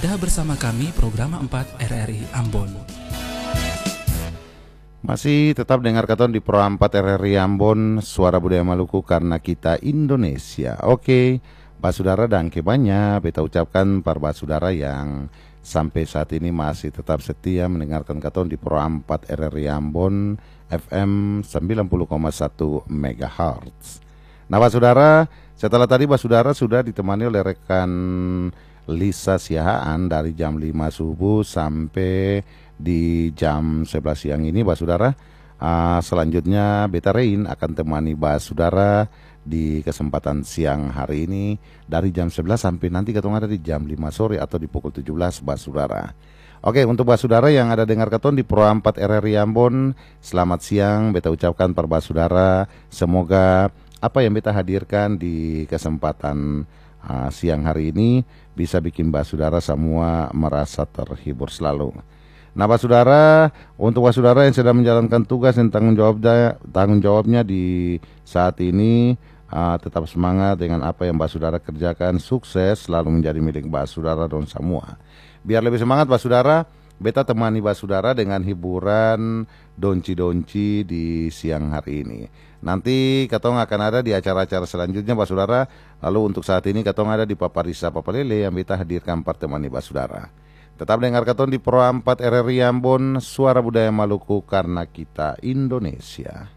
Anda bersama kami program 4 RRI Ambon. Masih tetap dengar katon di Pro 4 RRI Ambon, Suara Budaya Maluku karena kita Indonesia. Oke, basudara dan kebanya beta ucapkan para basudara yang sampai saat ini masih tetap setia mendengarkan katon di Pro 4 RRI Ambon FM 90,1 MHz. Nah basudara, setelah tadi basudara sudah ditemani oleh rekan Lisa Siahaan dari jam 5 subuh sampai di jam 11 siang ini basudara. Selanjutnya Beta Rein akan temani basudara di kesempatan siang hari ini dari jam 11 sampai nanti ketemu ada di jam 5 sore atau di pukul 17 basudara. Oke, untuk basudara yang ada dengar katon di Pro 4 RRI Ambon, selamat siang Beta ucapkan para basudara. Semoga apa yang Beta hadirkan di kesempatan siang hari ini bisa bikin basudara semua merasa terhibur selalu. Nah basudara, untuk basudara yang sedang menjalankan tugas dan tanggung jawabnya di saat ini, tetap semangat dengan apa yang basudara kerjakan, sukses selalu menjadi milik basudara dan semua. Biar lebih semangat basudara, Beta temani basudara dengan hiburan donci-donci di siang hari ini. Nanti katong akan ada di acara-acara selanjutnya basudara. Lalu untuk saat ini katong ada di Paparisa Papalele yang Beta hadirkan pertemani basudara. Tetap dengar katon di Pro 4 RRI Ambon, Suara Budaya Maluku karena kita Indonesia.